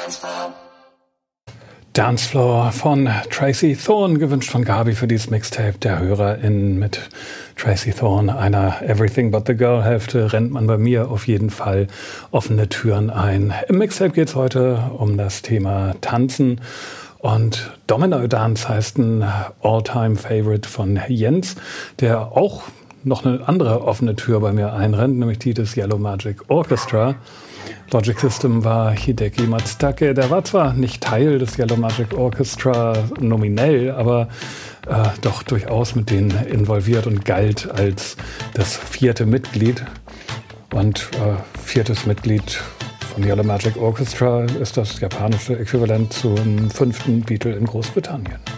Dancefloor von Tracy Thorn, gewünscht von Gabi für dieses Mixtape der HörerInnen mit Tracy Thorn, einer Everything But The Girl-Hälfte, rennt man bei mir auf jeden Fall offene Türen ein. Im Mixtape geht es heute um das Thema Tanzen und Domino Dance heißt ein All-Time-Favorite von Jens, der auch noch eine andere offene Tür bei mir einrennt, nämlich die des Yellow Magic Orchestra. Logic System war Hideki Matsutake, der war zwar nicht Teil des Yellow Magic Orchestra nominell, aber doch durchaus mit denen involviert und galt als das vierte Mitglied. Und viertes Mitglied von Yellow Magic Orchestra ist das japanische Äquivalent zum 5. Beatle in Großbritannien.